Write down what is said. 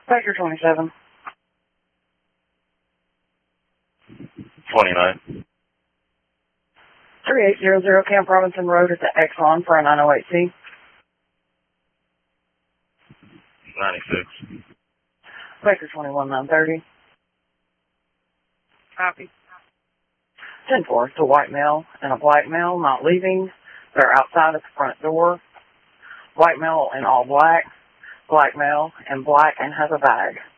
Baker 27. 29. 3800 Camp Robinson Road at the Exxon for a 908C. 96. Baker 21 930. Copy. 10-4, it's a white male and a black male not leaving. They're outside at the front door. White male in all black, black male in black and has a bag.